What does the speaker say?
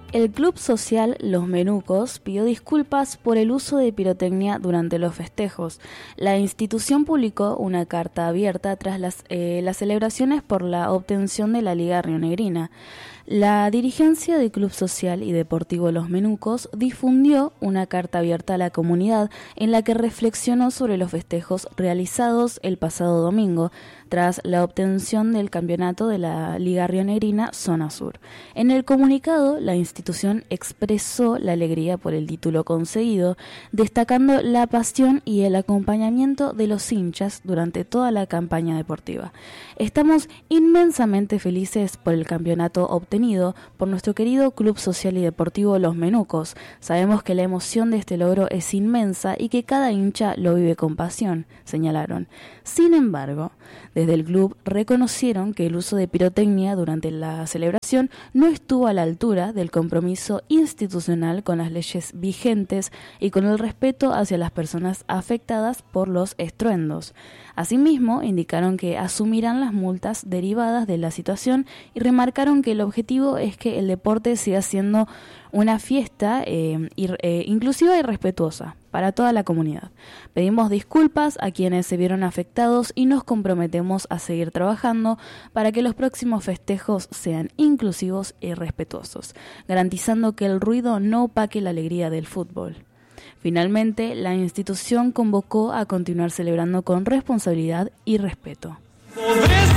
El Club Social Los Menucos pidió disculpas por el uso de pirotecnia durante los festejos. La institución publicó una carta abierta tras las celebraciones por la obtención de la Liga Rionegrina. La dirigencia del Club Social y Deportivo Los Menucos difundió una carta abierta a la comunidad en la que reflexionó sobre los festejos realizados el pasado domingo tras la obtención del campeonato de la Liga Rionegrina Zona Sur. En el comunicado, la institución expresó la alegría por el título conseguido, destacando la pasión y el acompañamiento de los hinchas durante toda la campaña deportiva. Estamos inmensamente felices por el campeonato obtenido por nuestro querido Club Social y Deportivo Los Menucos. Sabemos que la emoción de este logro es inmensa y que cada hincha lo vive con pasión, señalaron. Sin embargo, desde el club reconocieron que el uso de pirotecnia durante la celebración no estuvo a la altura del compromiso institucional con las leyes vigentes y con el respeto hacia las personas afectadas por los estruendos. Asimismo, indicaron que asumirán las multas derivadas de la situación y remarcaron que el objetivo es que el deporte siga siendo una fiesta inclusiva y respetuosa para toda la comunidad. Pedimos disculpas a quienes se vieron afectados y nos comprometemos a seguir trabajando para que los próximos festejos sean inclusivos y respetuosos, garantizando que el ruido no opaque la alegría del fútbol. Finalmente, la institución convocó a continuar celebrando con responsabilidad y respeto.